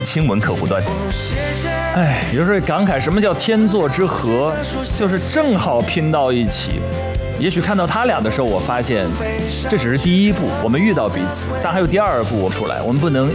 新闻客户端。 哎，有时候感慨什么叫天作之合，就是正好拼到一起。也许看到他俩的时候，我发现这只是第一步，我们遇到彼此，但还有第二步出来，我们不能